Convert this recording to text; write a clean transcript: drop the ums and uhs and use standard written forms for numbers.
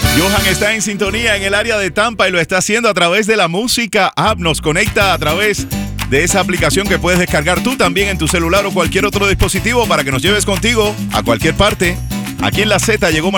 Johan está en sintonía en el área de Tampa y lo está haciendo a través de la música app. Nos conecta a través de esa aplicación que puedes descargar tú también en tu celular o cualquier otro dispositivo para que nos lleves contigo a cualquier parte. Aquí en La Z llegó